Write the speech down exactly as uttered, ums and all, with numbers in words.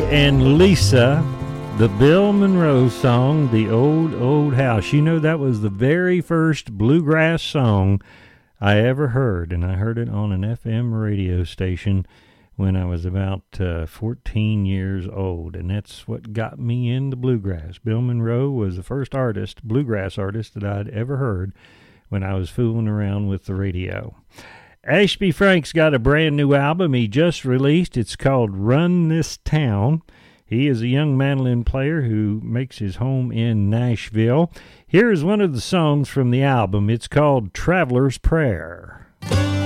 and Lisa, the Bill Monroe song, The Old, Old House. You know, that was the very first bluegrass song I ever heard, and I heard it on an F M radio station when I was about uh, fourteen years old, and that's what got me into bluegrass. Bill Monroe was the first artist, bluegrass artist, that I'd ever heard when I was fooling around with the radio. Ashby Frank's got a brand new album he just released. It's called Run This Town. He is a young mandolin player who makes his home in Nashville. Here's one of the songs from the album. It's called Traveler's Prayer.